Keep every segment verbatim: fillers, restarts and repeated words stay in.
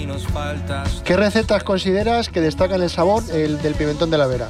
¿Qué recetas consideras que destacan el sabor el del pimentón de la Vera?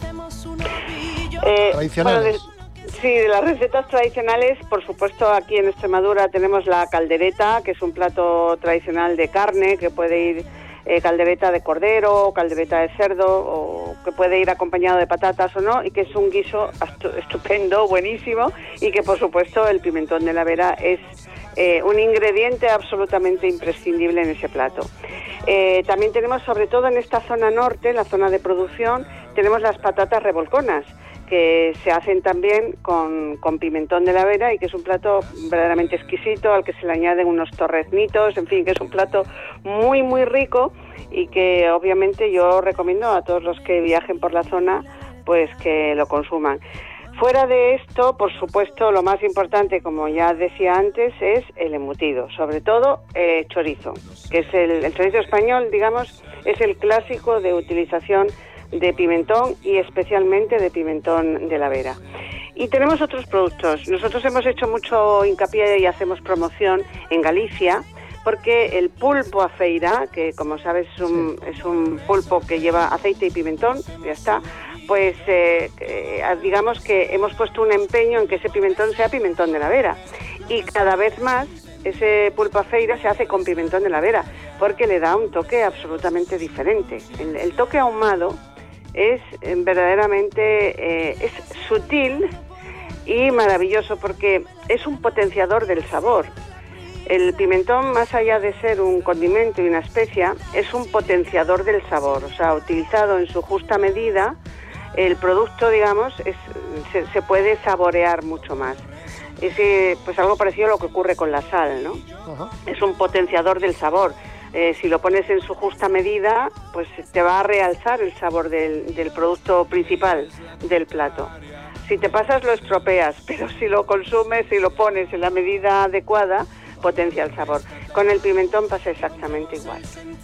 Eh, Tradicionales. Bueno, de, sí, de las recetas tradicionales, por supuesto, aquí en Extremadura tenemos la caldereta, que es un plato tradicional de carne, que puede ir eh, caldereta de cordero, caldereta de cerdo, o que puede ir acompañado de patatas o no, y que es un guiso estupendo, buenísimo, y que por supuesto el pimentón de la Vera es eh, un ingrediente absolutamente imprescindible en ese plato. Eh, también tenemos, sobre todo en esta zona norte, la zona de producción, tenemos las patatas revolconas, que se hacen también con, con pimentón de la Vera y que es un plato verdaderamente exquisito, al que se le añaden unos torreznitos, en fin, que es un plato muy, muy rico y que obviamente yo recomiendo a todos los que viajen por la zona, pues que lo consuman. Fuera de esto, por supuesto, lo más importante, como ya decía antes, es el embutido, sobre todo eh, chorizo, que es el, el chorizo español, digamos, es el clásico de utilización de pimentón y especialmente de pimentón de la Vera. Y tenemos otros productos. Nosotros hemos hecho mucho hincapié y hacemos promoción en Galicia, porque el pulpo a feira, que como sabes es un, sí. es un pulpo que lleva aceite y pimentón, ya está, pues eh, eh, digamos que hemos puesto un empeño en que ese pimentón sea pimentón de la Vera. Y cada vez más ese pulpo a feira se hace con pimentón de la Vera, porque le da un toque absolutamente diferente. El, el toque ahumado es eh, verdaderamente eh, es sutil y maravilloso, porque es un potenciador del sabor. El pimentón, más allá de ser un condimento y una especia, es un potenciador del sabor. O sea, utilizado en su justa medida, el producto, digamos, es, se, se puede saborear mucho más. Es eh, pues algo parecido a lo que ocurre con la sal, ¿no? Uh-huh. Es un potenciador del sabor. Eh, si lo pones en su justa medida, pues te va a realzar el sabor del, del producto principal del plato. Si te pasas lo estropeas, pero si lo consumes y lo pones en la medida adecuada, potencia el sabor. Con el pimentón pasa exactamente igual.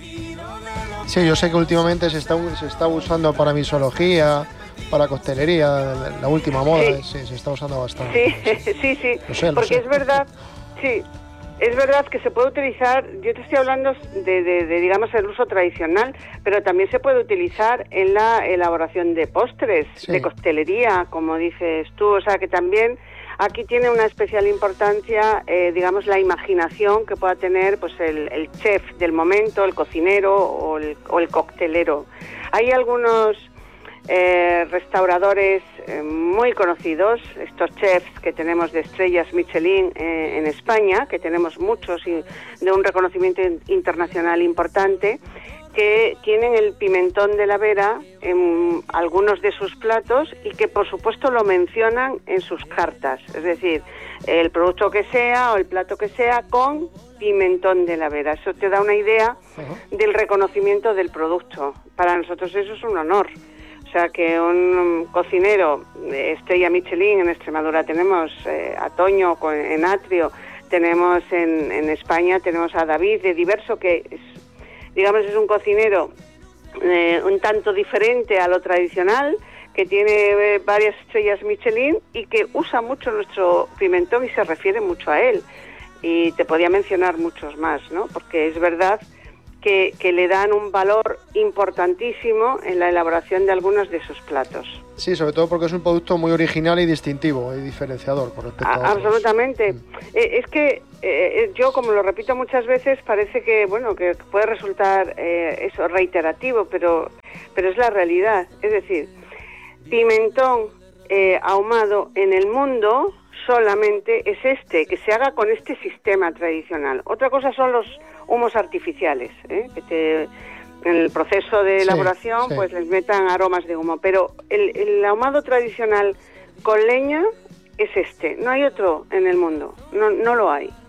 Sí, yo sé que últimamente se está, se está usando para mixología, para coctelería, la, la última moda, sí. Sí, se está usando bastante. Sí, sí, sí, lo sé, lo porque sé. es verdad, sí. Es verdad que se puede utilizar, yo te estoy hablando de, de, de, digamos, el uso tradicional, pero también se puede utilizar en la elaboración de postres, sí. de coctelería, como dices tú, o sea que también aquí tiene una especial importancia, eh, digamos, la imaginación que pueda tener pues el, el chef del momento, el cocinero o el, o el coctelero. Hay algunos Eh, restauradores eh, muy conocidos, estos chefs que tenemos de estrellas Michelin eh, en España, que tenemos muchos y de un reconocimiento internacional importante, que tienen el pimentón de la Vera en algunos de sus platos y que por supuesto lo mencionan en sus cartas, es decir, el producto que sea o el plato que sea con pimentón de la Vera. Eso te da una idea uh-huh. del reconocimiento del producto. Para nosotros eso es un honor. O sea, que un cocinero, estrella Michelin, en Extremadura tenemos eh, a Toño en Atrio, tenemos en, en España, tenemos a David de Diverso, que es, digamos es un cocinero eh, un tanto diferente a lo tradicional, que tiene eh, varias estrellas Michelin y que usa mucho nuestro pimentón y se refiere mucho a él. Y te podía mencionar muchos más, ¿no? Porque es verdad Que, que le dan un valor importantísimo en la elaboración de algunos de sus platos. Sí, sobre todo porque es un producto muy original y distintivo y diferenciador con respecto a, a otros. Absolutamente. Mm. Eh, es que eh, yo, como lo repito muchas veces, parece que bueno que puede resultar eh, eso reiterativo, pero pero es la realidad. Es decir, pimentón eh, ahumado en el mundo solamente es este, que se haga con este sistema tradicional. Otra cosa son los humos artificiales, ¿eh? que te, en el proceso de elaboración sí, sí. pues les metan aromas de humo, pero el, el ahumado tradicional con leña es este, no hay otro en el mundo, no, no lo hay.